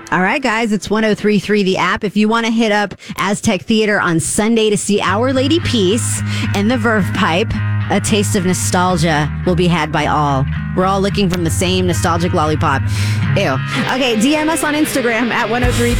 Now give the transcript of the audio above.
All right, guys, it's 103.3 the app. If you want to hit up Aztec Theater on Sunday to see Our Lady Peace and the Verve Pipe, a taste of nostalgia will be had by all. We're all looking from the same nostalgic lollipop. Ew. Okay, DM us on Instagram at 103.